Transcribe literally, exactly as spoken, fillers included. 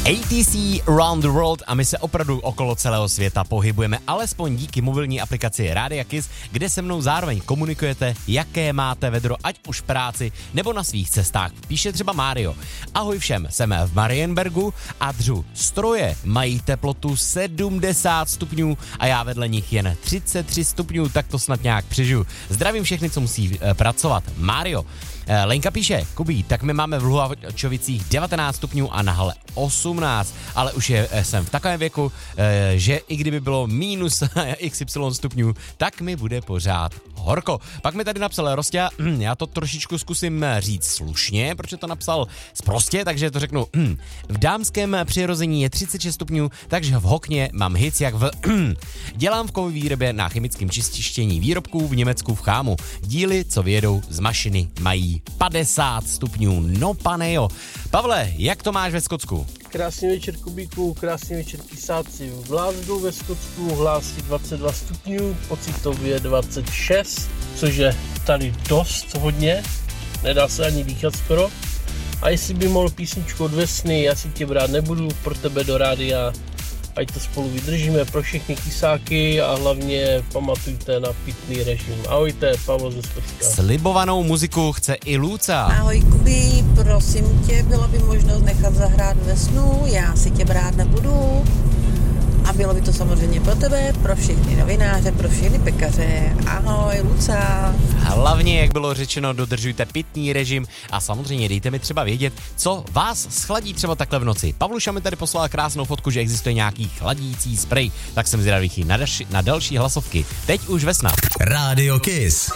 A T C Around the World a my se opravdu okolo celého světa pohybujeme, alespoň díky mobilní aplikaci Rádia Kiss, kde se mnou zároveň komunikujete, jaké máte vedro, ať už v práci nebo na svých cestách. Píše třeba Mário. Ahoj všem, jsem v Marienbergu a dřu. Stroje mají teplotu sedmdesát stupňů a já vedle nich jen třicet tři stupňů, tak to snad nějak přežiju. Zdravím všechny, co musí e, pracovat. Mário. E, Lenka píše, Kubí, tak my máme v Luhačovicích devatenáct stupňů a na Hale osmnáct, ale už je, jsem v takovém věku, e, že i kdyby bylo minus iks ypsilon stupňů, tak mi bude pořád horko. Pak mi tady napsal Rostě, hm, já to trošičku zkusím říct slušně, protože to napsal sprostě, takže to řeknu. Hm, v dámském přirození je třicet šest stupňů, takže v hokně mám hic jak v... Hm, dělám v kovové výrobě na chemickém čištění výrobků v Německu v Chámu. Díly, co vyjedou z mašiny, mají padesát stupňů. No pane jo. Pavle, jak to máš ve Skotsku? Krásný večer Kubíku, krásný večer Kysáci. V Glasgow ve Skotsku hlásí dvacet dva stupňů, pocitově dvacet šest, což je tady dost hodně, nedá se ani dýchat skoro. A jestli by mohl písničku od Vesny, já si tě brát nebudu, pro tebe do rádia, ať to spolu vydržíme, pro všechny Kysáky a hlavně pamatujte na pitný režim. Ahojte, Pavel ze Skotska. Slibovanou muziku chce i Luca. Ahoj Kubí, prosím tě, byla by možnost nechat zahrát Vesnu, já si tě brát nebudu. A bylo by to samozřejmě pro tebe, pro všechny novináře, pro všechny pekaře. Ahoj, Luca. Hlavně, jak bylo řečeno, dodržujte pitný režim a samozřejmě dejte mi třeba vědět, co vás schladí třeba takhle v noci. Pavluša mi tady poslala krásnou fotku, že existuje nějaký chladící sprej, tak jsem zvědavý na další, na další hlasovky. Teď už Vesna. Rádio Kiss.